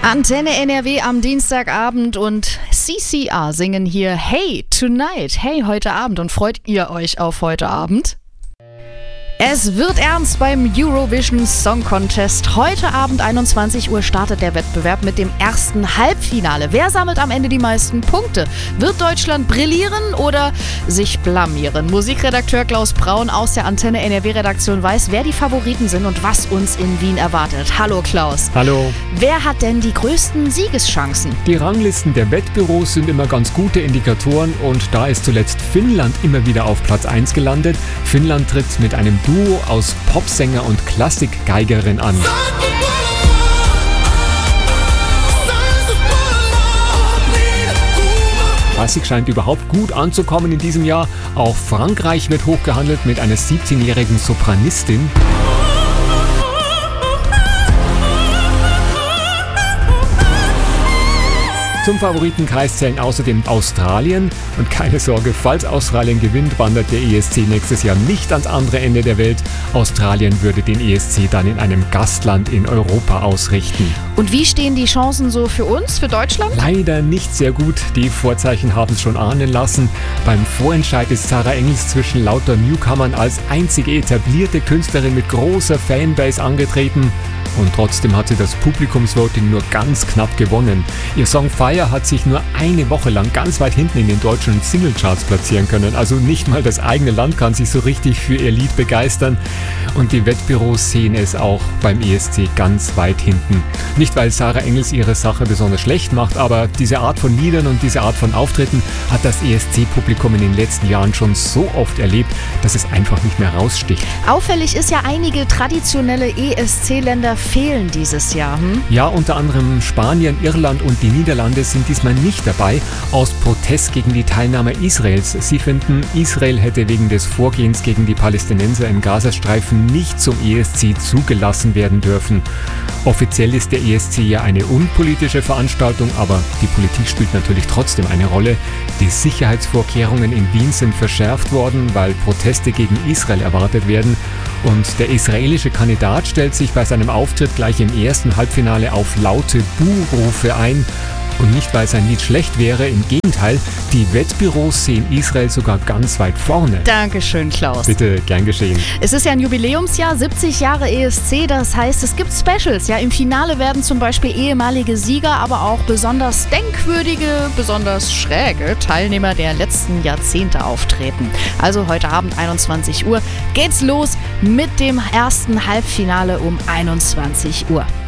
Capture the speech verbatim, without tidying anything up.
Antenne N R W am Dienstagabend und C C R singen hier Hey Tonight, hey heute Abend, und freut ihr euch auf heute Abend? Es wird ernst beim Eurovision Song Contest. Heute Abend einundzwanzig Uhr startet der Wettbewerb mit dem ersten Halbfinale. Wer sammelt am Ende die meisten Punkte? Wird Deutschland brillieren oder sich blamieren? Musikredakteur Klaus Braun aus der Antenne N R W-Redaktion weiß, wer die Favoriten sind und was uns in Wien erwartet. Hallo Klaus. Hallo. Wer hat denn die größten Siegeschancen? Die Ranglisten der Wettbüros sind immer ganz gute Indikatoren und da ist zuletzt Finnland immer wieder auf Platz eins gelandet. Finnland tritt mit einem Duo aus Popsänger und Klassikgeigerin an. Klassik scheint überhaupt gut anzukommen in diesem Jahr. Auch Frankreich wird hochgehandelt mit einer siebzehnjährigen Sopranistin. Zum Favoritenkreis zählen außerdem Australien. Und keine Sorge, falls Australien gewinnt, wandert der E S C nächstes Jahr nicht ans andere Ende der Welt. Australien würde den E S C dann in einem Gastland in Europa ausrichten. Und wie stehen die Chancen so für uns, für Deutschland? Leider nicht sehr gut. Die Vorzeichen haben es schon ahnen lassen. Beim Vorentscheid ist Sarah Engels zwischen lauter Newcomern als einzige etablierte Künstlerin mit großer Fanbase angetreten. Und trotzdem hat sie das Publikumsvoting nur ganz knapp gewonnen. Ihr Song Fire hat sich nur eine Woche lang ganz weit hinten in den deutschen Singlecharts platzieren können. Also nicht mal das eigene Land kann sich so richtig für ihr Lied begeistern. Und die Wettbüros sehen es auch beim E S C ganz weit hinten. Nicht, weil Sarah Engels ihre Sache besonders schlecht macht, aber diese Art von Liedern und diese Art von Auftritten hat das E S C-Publikum in den letzten Jahren schon so oft erlebt, dass es einfach nicht mehr raussticht. Auffällig ist ja, einige traditionelle E S C-Länder fehlen dieses Jahr. Hm? Ja, unter anderem Spanien, Irland und die Niederlande sind diesmal nicht dabei, aus Protest gegen die Teilnahme Israels. Sie finden, Israel hätte wegen des Vorgehens gegen die Palästinenser im Gazastreifen nicht zum E S C zugelassen werden dürfen. Offiziell ist der E S C ja eine unpolitische Veranstaltung, aber die Politik spielt natürlich trotzdem eine Rolle. Die Sicherheitsvorkehrungen in Wien sind verschärft worden, weil Proteste gegen Israel erwartet werden. Und der israelische Kandidat stellt sich bei seinem Auftritt gleich im ersten Halbfinale auf laute Buhrufe ein. Und nicht, weil sein Lied schlecht wäre, im Gegenteil, die Wettbüros sehen Israel sogar ganz weit vorne. Dankeschön, Klaus. Bitte, gern geschehen. Es ist ja ein Jubiläumsjahr, siebzig Jahre E S C, das heißt, es gibt Specials. Ja, im Finale werden zum Beispiel ehemalige Sieger, aber auch besonders denkwürdige, besonders schräge Teilnehmer der letzten Jahrzehnte auftreten. Also heute Abend einundzwanzig Uhr geht's los mit dem ersten Halbfinale um einundzwanzig Uhr.